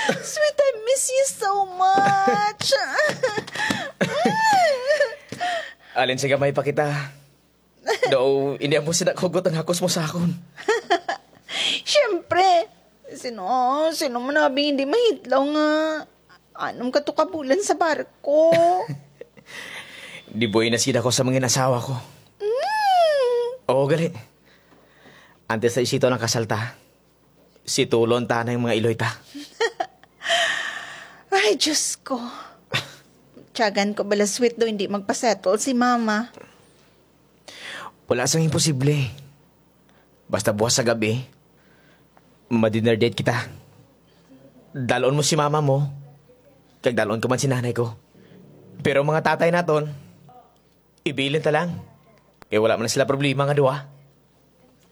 Sweet, I miss you so much. Alin sa gamay pa kita. Daw, hindi mo sinakugot ang hakos mo sa akon. Siyempre. Sino man nabing hindi mahitlaw nga. Anong katukabulan sa barko? Di boy na sila ko sa mga nasawa ko. Oo, gali. Antes sa isito ng kasalta, si Tulon ta na yung mga iloy ta. Ay, Diyos ko. Tiyagan ko bala sweet do hindi magpasettle si mama. Wala sang imposible. Basta bukas sa gabi, madinner date kita. Dalon mo si mama mo, kag dalon ko man si nanay ko. Pero mga tatay naton, ibilin ta lang. Eh wala man na sila problema nga duwa.